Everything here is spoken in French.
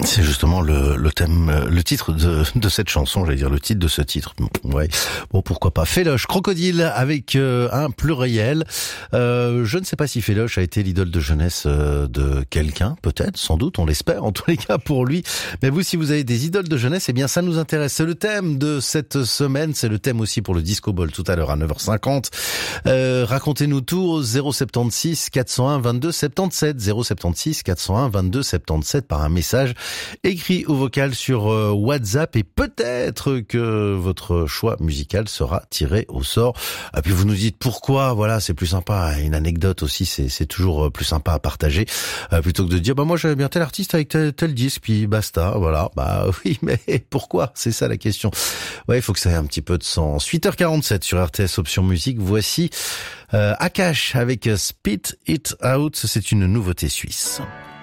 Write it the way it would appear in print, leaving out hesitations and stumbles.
C'est justement le thème, le titre de cette chanson, j'allais dire le titre de ce titre. Ouais. Bon, pourquoi pas. Féloche, Crocodile avec un pluriel. Je ne sais pas si Féloche a été l'idole de jeunesse de quelqu'un, peut-être, sans doute, on l'espère, en tous les cas pour lui. Mais vous, si vous avez des idoles de jeunesse, eh bien ça nous intéresse. C'est le thème de cette semaine, c'est le thème aussi pour le Disco Ball tout à l'heure à 9h50. Racontez-nous tout au 076 401 22 77, 076 401 22 77 par un message écrit ou vocal sur WhatsApp, et peut-être que votre choix musical sera tiré au sort. Et puis vous nous dites pourquoi, voilà, c'est plus sympa. Une anecdote aussi, c'est toujours plus sympa à partager, plutôt que de dire, moi j'aimais bien tel artiste avec tel disque, puis basta, voilà. Oui, mais pourquoi? C'est ça la question. Ouais, il faut que ça ait un petit peu de sens. 8h47 sur RTS Option Musique, voici Akash avec Spit It Out, c'est une nouveauté suisse.